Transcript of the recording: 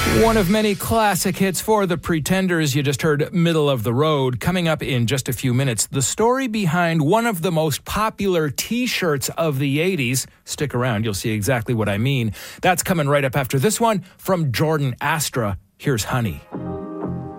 One of many classic hits for the Pretenders. You just heard Middle of the Road. Coming up in just a few minutes, the story behind one of the most popular T-shirts of the 80s. Stick around, you'll see exactly what I mean. That's coming right up after this one from Jordan Astra. Here's Honey.